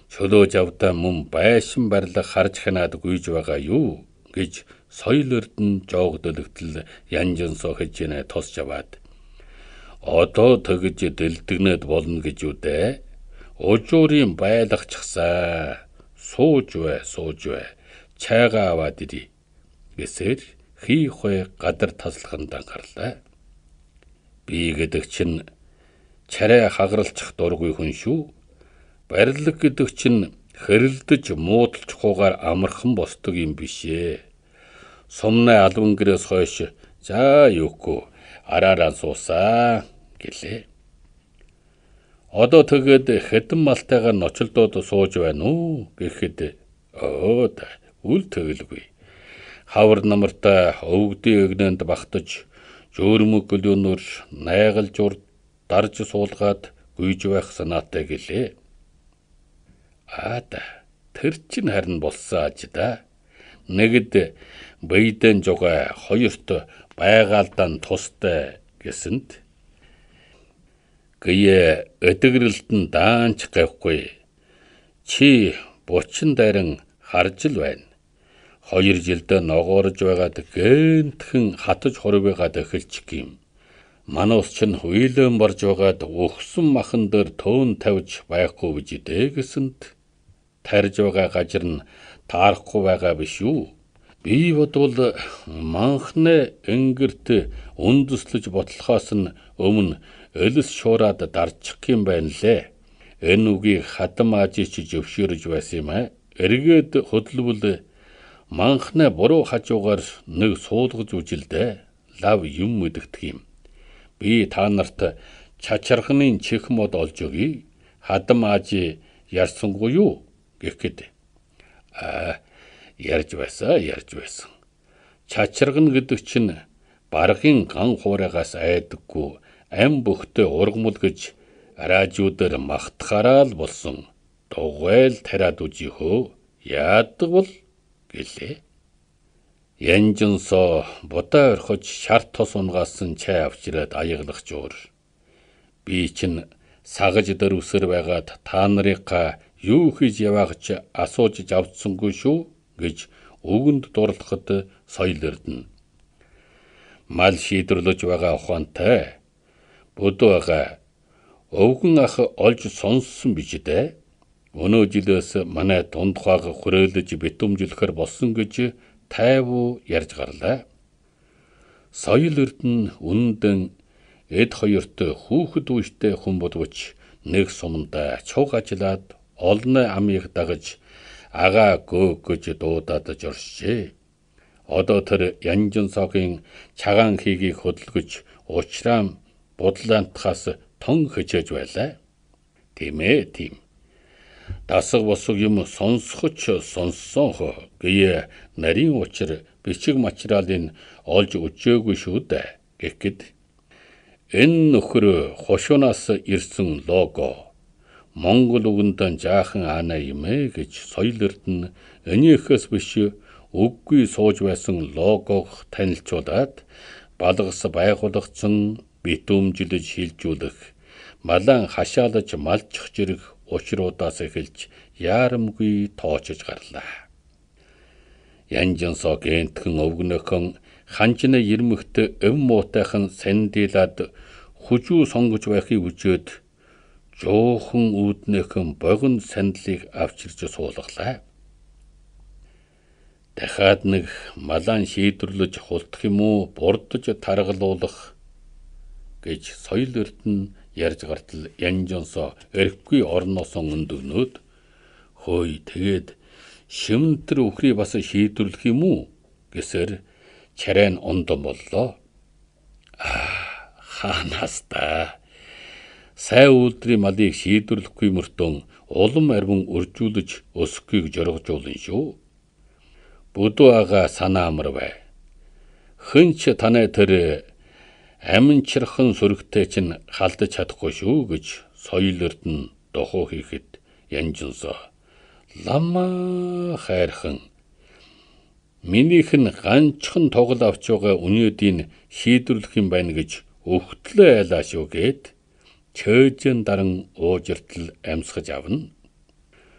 Чөлөө завдаа мөн байшин барилга харж хянаад гүйж байгаа юу гэж соёл эрдэнэ жоогдөлөгтөл янжинсоо хэж тосч аваад одоо тэгж дэлдэгнэд болно гэж үдэ. Ужуурын байлгачихсан. Сууж бай. Чайгаа аваад ирий. Гэсээр хийхвэ гадар таслаханд анхарлаа. Би гэдэг чинь чарай хагаралчих дургүй хүн шүү. Барилга гэдэг чинь хэрэлдэж муудалж хуугаар амархан босдог юм бишээ. Сумнай албан гэрээс хойш за юугүй араараа суусаа гэлээ. Одоо тэгээд хэдэн малтайгаар ночлдод сууж байна уу гэхэд үл тэгэлгүй. Хавар намартай өвгдийн эгнэнд багтаж жөөрмөг гөлөөнөр найгалж дарж суулгаад гүйж байх санаатай гэлээ. Тэр чинь харин болсон аж да. Нэгд бэйдэн жугай, хоёрт байгаалдан тустай гэсэнд гие эдгэрэлтэн даанч гавхгүй. Чи бучин дайран харж л байна. 2 жилдээ ногоорж байгаад гэнтхэн хатаж хорвыгаад эхэлчих юм. Манус чинь хуйлэн борж байгаад өгсөн махан дээр төөн тавьж байхгүй гэж гэсэнд тарж байгаа гажир нь таарахгүй байгаа биш үү? Би бодвол манхны энгэрт үндэслэж ботлохоос нь өмнө элс шуураад дарчих юм байна лээ. Энэ үгийг хадам аажич зөвшөөрж байсан юм аа. Эргээд хөдлөвл манхны буруу хажуугаар нэг суулгаж үжилдэ. Лав юм мэдэгдэх юм. Би та нарт чачархны чих мод олж өгье. Хадам аажи ярьсангүй юу? Гэхэд ярьж байсан. Чачарган гэдэг чинь баргын ган хуурайгаас айдаггүй ам бөхтө ургамал гэж радиудаар махтахаараа л болсон. Дугайл тариад үжихөө яадаг бол гэлээ. Янжинсоо будаа орхиж шарт тос унгаасан чай авчираад аяглах жуур. Би чинь сагаж дөрвсөр байгаад та нарыг юу хийж яваагч асууж авцсангүй шүү гэж өгөнд дурлахад соёл эрдэнэ. Мал шийдвэрлэж байгаа ухаантай. Будууга өвгөн ах олж сонссон биш дээ. Өнөө жилээс манай дундхааг хүрээлж битүүмжлэхэр болсон гэж тайвуу ярьж гарлаа. Соёл эрдэнэ үнэндэн эд хоёрт хүүхэд үештэй хүн бодвч нэг сумдаа чуг ажиллаад олны амийг дагаж агаа гөө гэж дуудаад жоршжээ. Одоо тэр янжинсоогийн чагаан хийгийг хөдөлгөж учраа будлаантхаас тон хичээж байлаа. Тийм. Дасаг босог юм сонсохч сонссон хоо гээ нарийн учир бичиг материалыг олж өчөөгүй шүү дээ. Гэхэд энэ нөхөр хошуунаас ирсэн лого Монгол үгэндээ жаахан аана юм гэж соёл эрдэнэ энийхээс биш үггүй сууж байсан логог танилцуулаад балгас байгуулагдсан битүүмжилж шилжүүлэх малан хашаалж малчих зэрэг учруудаас эхэлж яарамгүй тоочж гарлаа. Янжинсоо гэнтхэн өвгнөсөн ханжны ирмэгт эв муутайхан сандилаад хүжүү сонгож байхыг үжээд жуухан үүднэхэн богино сандлыг авчирч суулгалаа. Дахиад нэг малан шийдвэрлэж хулдах юм уу, бурдж таргалуулах гэж соёл эрдэнэ ярьж гартал янжинсоо эрхгүй орноосоо өндөгнөөд хөөе тэгээд шимнтэр өхрий бас шийдвэрлэх юм уу гэсээр чарай нь ондон боллоо. Хаанаас та сайн үйлдвэрийн малыг шийдвэрлэхгүй мөртөө улам арвин өржүүлж өсөхийг жоргожуулна шүү. Будуу ага санаа амар бай. Хэнч танай тэр аминчирхан сүрэгтэй чинь халдаж чадахгүй шүү гэж соёл эрдэнэ дохоо хийхэд янжинсоо лама хайрхан минийх нь ганчхан тоглол авч байгаа үнэдийн шийдвэрлэх юм байна гэж өвхтлээ айлаа шүү гэд чөөжэн даран уужиртал амьсгаж авна.